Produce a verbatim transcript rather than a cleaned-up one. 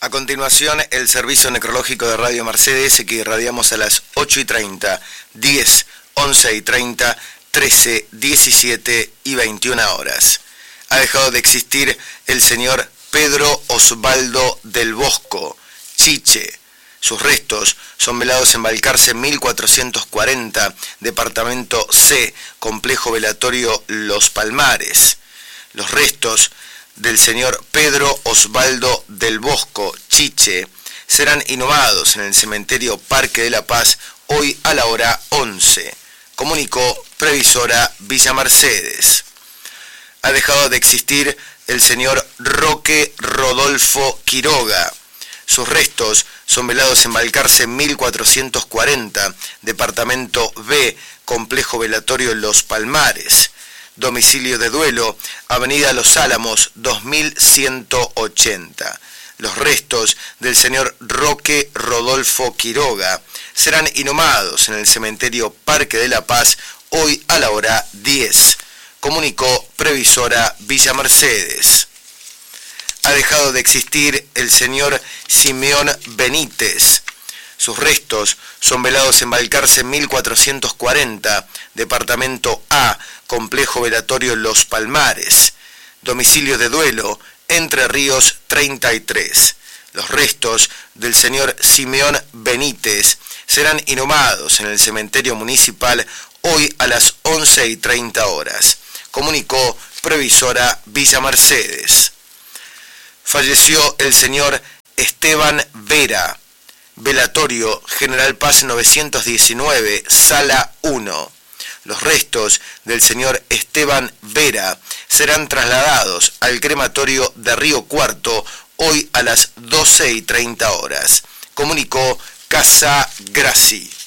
A continuación, el servicio necrológico de Radio Mercedes, que irradiamos a las ocho y treinta, diez, once y treinta, trece, diecisiete y veintiuna horas. Ha dejado de existir el señor Pedro Osvaldo del Bosco, Chiche. Sus restos son velados en Balcarce mil cuatrocientos cuarenta, departamento C, complejo velatorio Los Palmares. Los restos del señor Pedro Osvaldo del Bosco, Chiche, serán inhumados en el cementerio Parque de la Paz hoy a la hora once, comunicó Previsora Villa Mercedes. Ha dejado de existir el señor Roque Rodolfo Quiroga. Sus restos son velados en Balcarce mil cuatrocientos cuarenta, departamento B, complejo velatorio Los Palmares. Domicilio de duelo, Avenida Los Álamos, dos mil ciento ochenta. Los restos del señor Roque Rodolfo Quiroga serán inhumados en el cementerio Parque de la Paz hoy a la hora diez, comunicó Previsora Villa Mercedes. Ha dejado de existir el señor Simeón Benítez. Sus restos son velados en Balcarce mil cuatrocientos cuarenta, departamento A, complejo velatorio Los Palmares. Domicilio de duelo, Entre Ríos treinta y tres. Los restos del señor Simeón Benítez serán inhumados en el cementerio municipal hoy a las once y treinta horas, comunicó Previsora Villa Mercedes. Falleció el señor Esteban Vera. Velatorio General Paz novecientos diecinueve, Sala uno. Los restos del señor Esteban Vera serán trasladados al crematorio de Río Cuarto hoy a las doce y treinta horas, comunicó Casa Graci.